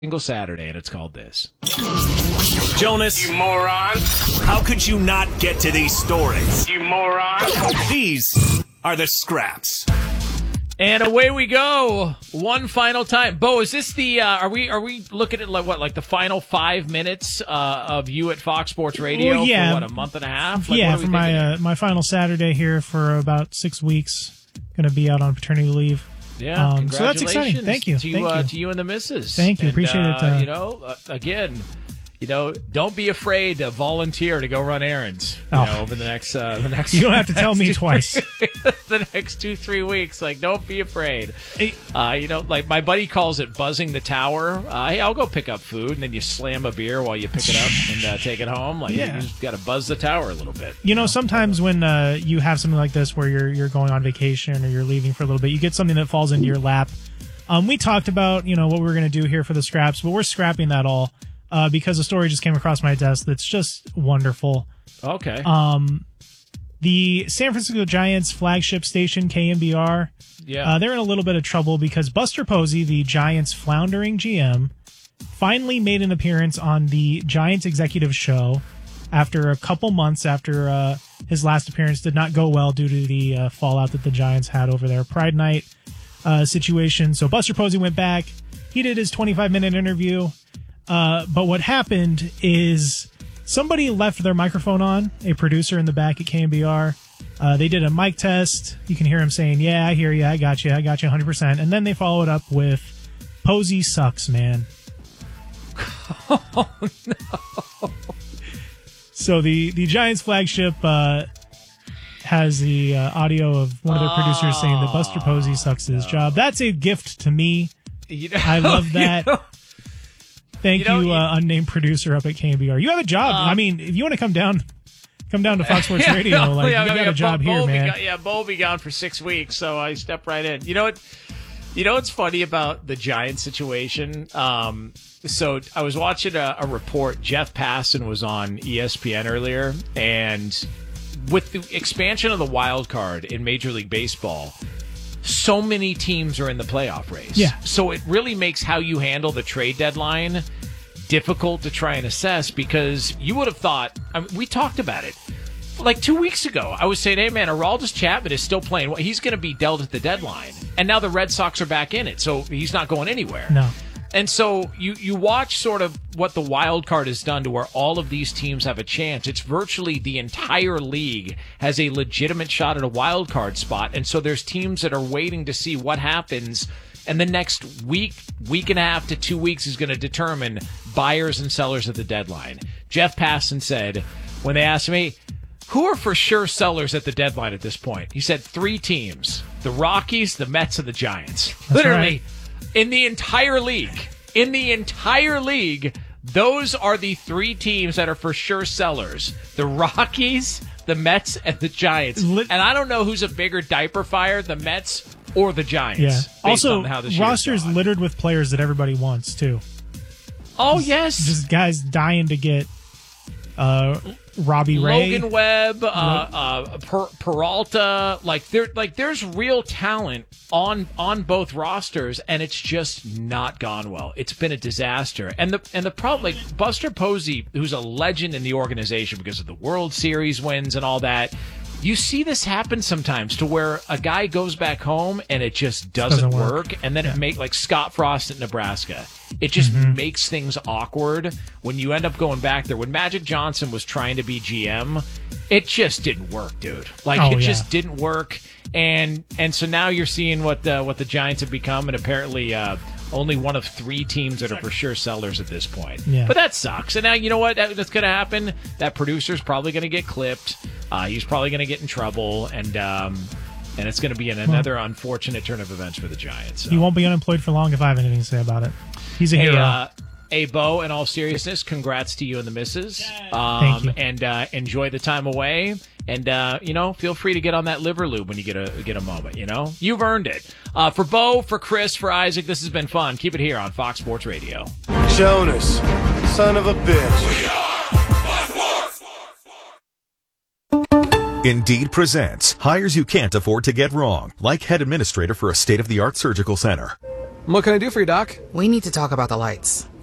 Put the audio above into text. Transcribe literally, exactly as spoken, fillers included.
single Saturday, and it's called this. Jonas, you moron. How could you not get to these stories? You moron. These are the scraps. And away we go. One final time. Bo, is this the, uh, are we are we looking at like what, like the final five minutes uh, of you at Fox Sports Radio well, yeah. for what, a month and a half? Like, yeah, for my uh, my final Saturday here for about six weeks. Going to be out on paternity leave. Yeah, um, so that's exciting. Thank you. To, Thank uh, you. to you and the missus. Thank you. And, Appreciate uh, it. Uh, you know, uh, again, you know, don't be afraid to volunteer to go run errands. You oh. know, over the next uh, the next. You don't have to tell me two, twice. the next two three weeks, like, don't be afraid. Uh, you know, like my buddy calls it buzzing the tower. Uh, hey, I'll go pick up food, and then you slam a beer while you pick it up and uh, take it home. Like, yeah. you just got to buzz the tower a little bit. You know, sometimes when uh, you have something like this, where you're you're going on vacation or you're leaving for a little bit, you get something that falls into your lap. Um, we talked about, you know, what we were going to do here for the scraps, but we're scrapping that all uh, because a story just came across my desk that's just wonderful. Okay. Um, the San Francisco Giants flagship station, K N B R, yeah, uh, they're in a little bit of trouble because Buster Posey, the Giants' floundering G M, finally made an appearance on the Giants executive show after a couple months after uh, his last appearance did not go well due to the uh, fallout that the Giants had over their Pride Night Uh, situation. So Buster Posey went back. He did his twenty-five minute interview. Uh, but what happened is somebody left their microphone on, a producer in the back at K N B R. Uh, they did a mic test. You can hear him saying, yeah, I hear you. I got you. I got you one hundred percent. And then they followed up with, Posey sucks, man. Oh, no. So the, the Giants flagship, uh, has the uh, audio of one of their producers saying that Buster Posey sucks at his job. That's a gift to me. You know, I love that. You know, Thank you, know, you, you uh, unnamed producer up at K N B R. You have a job. Um, I mean, if you want to come down, come down to Fox Sports yeah, Radio. no, like yeah, you got yeah, a job Bo, here, Bo man. Got, yeah, Bo will be gone for six weeks, so I step right in. You know what? You know what's funny about the Giants situation? Um, so I was watching a, a report. Jeff Passan was on E S P N earlier, and with the expansion of the wild card in Major League Baseball, so many teams are in the playoff race. Yeah. So it really makes how you handle the trade deadline difficult to try and assess, because you would have thought, I mean, we talked about it like two weeks ago. I was saying, hey, man, Aroldis Chapman is still playing. He's going to be dealt at the deadline. And now the Red Sox are back in it, so he's not going anywhere. No. And so you, you watch sort of what the wild card has done to where all of these teams have a chance. It's virtually the entire league has a legitimate shot at a wild card spot. And so there's teams that are waiting to see what happens. And the next week, week and a half to two weeks is going to determine buyers and sellers at the deadline. Jeff Passan said, when they asked me, who are for sure sellers at the deadline at this point? He said three teams, the Rockies, the Mets, and the Giants. That's Literally. Right. In the entire league, in the entire league, those are the three teams that are for sure sellers. The Rockies, the Mets, and the Giants. Lit- and I don't know who's a bigger diaper fire, the Mets or the Giants. Yeah. Also, on how this roster's gone. littered with players that everybody wants, too. Oh, just, yes. Just guys dying to get uh, Robbie Ray. Logan Webb, uh, uh, per- Peralta. Like, there, like, there's real talent on on both rosters, and it's just not gone well. It's been a disaster. And the and the problem, like, Buster Posey, who's a legend in the organization because of the World Series wins and all that, you see this happen sometimes to where a guy goes back home and it just doesn't, doesn't work. work. And then Yeah. it make like Scott Frost at Nebraska. It just Mm-hmm. makes things awkward when you end up going back there. When Magic Johnson was trying to be G M, it just didn't work, dude. Like, Oh, it yeah. just didn't work. And and so now you're seeing what the, what the Giants have become, and apparently uh, only one of three teams that are for sure sellers at this point. Yeah. But that sucks. And now, you know what? That, that's going to happen. That producer's probably going to get clipped. Uh, he's probably going to get in trouble, and um, and it's going to be an, another well, unfortunate turn of events for the Giants. So. He won't be unemployed for long if I have anything to say about it. He's a Hey, hero. uh, hey, Bo, in all seriousness, congrats to you and the missus. Um, Thank you. And uh, enjoy the time away. And, uh, you know, feel free to get on that liver lube when you get a get a moment, you know? You've earned it. Uh, for Bo, for Chris, for Isaac, this has been fun. Keep it here on Fox Sports Radio. Jonas, son of a bitch. Indeed presents hires you can't afford to get wrong, like head administrator for a state-of-the-art surgical center. What can I do for you, Doc? We need to talk about the lights.